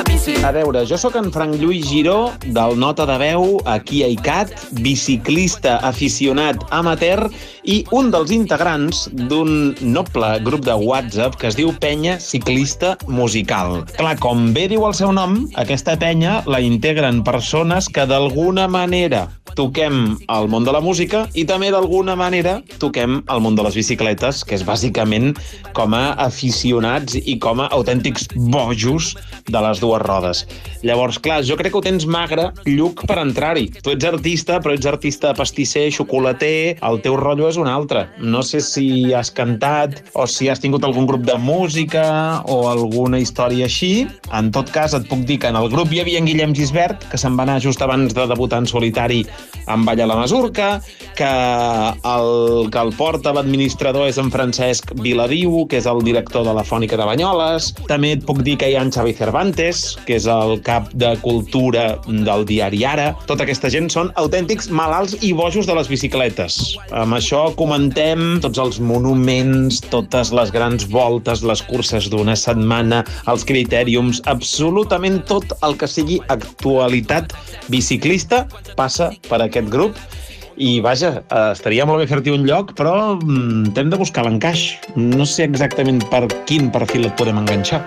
bici. A veure, jo sóc en Frank Lluís Giró, del Nota de Veu, aquí a ICAT, biciclista aficionat amateur i un dels integrants d'un noble grup de WhatsApp que es diu Penya Ciclista Musical. Clar, com bé diu el seu nom, aquesta penya la integren persones que d'alguna manera toquem el món de la música i també d'alguna manera toquem el món de les bicicletes, que és bàsicament com a aficionats i com a autèntics bojos de les dues rodes. Llavors, clar, jo crec que ho tens magre, Lluc, per entrar-hi. Tu ets artista, però ets artista pastisser, xocolater, el teu rotllo és un altre. No sé si has cantat o si has tingut algun grup de música o alguna història així. En tot cas, et puc dir que en el grup hi havia en Guillem Gisbert, que se'n va anar just abans de debutar en solitari amb Balla la Masurca, que el porta l'administrador és en Francesc Viladiu, que és el director de la Fònica de Banyoles. També et puc dir que hi ha en Xavi Cervantes, que és el cap de cultura del diari Ara. Tota aquesta gent són autèntics malalts i bojos de les bicicletes. Amb això comentem tots els monuments, totes les grans voltes, les curses d'una setmana, els critèriums, absolutament tot el que sigui actualitat biciclista passa per aquest grup. I vaja, estaria molt bé fer-t'hi un lloc, però t'hem de buscar l'encaix. No sé exactament per quin perfil et podem enganxar.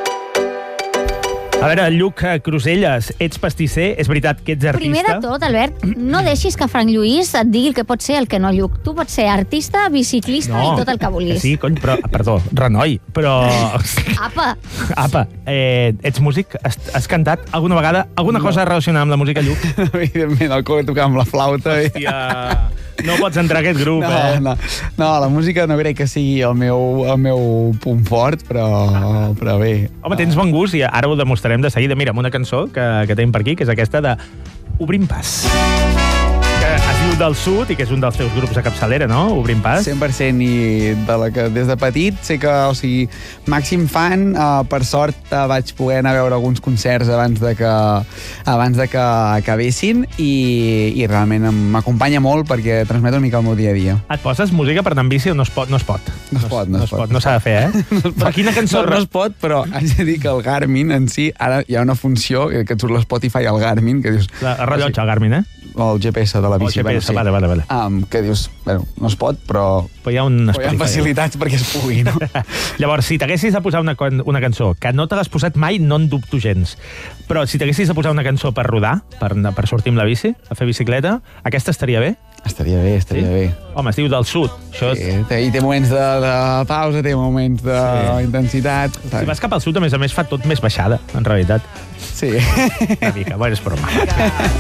A veure, Lluc Cruselles, ets pastisser, és veritat que ets artista? Primer de tot, Albert, no deixis que Frank Lluís et digui el que pot ser el que no, Lluc. Tu pots ser artista, biciclista i tot el que vulguis. Sí, cony, però, perdó, renoi, però... Apa, ets músic? Has cantat alguna vegada alguna cosa relacionada amb la música, Lluc? Evidentment, el col·le tocava amb la flauta. Hòstia, no pots entrar a aquest grup, No, la música no crec que sigui el meu punt fort, però bé. Home, tens bon gust i ara ho demostrarem de seguida. Mira, amb una cançó que tenim per aquí, que és aquesta de Obrim Pas. Que es diu Del Sud i que és un dels teus grups de capçalera, no? Obrim Pas. 100%, i de la que des de petit sé que, o sigui, màxim fan, per sort vaig poder anar a veure alguns concerts abans de que acabessin i realment m'acompanya molt perquè transmet una mica el meu dia a dia. Et poses música per anar amb bici o no es pot? No es pot. No s'ha de fer, Però quina cançó... No es pot, però haig de dir que el Garmin en si, ara hi ha una funció que et surt l'Spotify al Garmin, que dius... El rellotge, el Garmin, O el GPS de la bici. El GPS, vale. Que dius, no es pot, però hi ha un hi ha facilitats perquè es pugui, no? Llavors, si t'haguessis de posar una cançó, que no te l'has posat mai, no en dubto gens, però si t'haguessis de posar una cançó per rodar, per sortir amb la bici, a fer bicicleta, aquesta estaria bé? Estaria bé. Home, es diu Del Sud. I té moments de pausa, té moments d'intensitat. Si vas cap al sud, a més fa tot més baixada, en realitat. Sí. Una mica, bueno, és broma.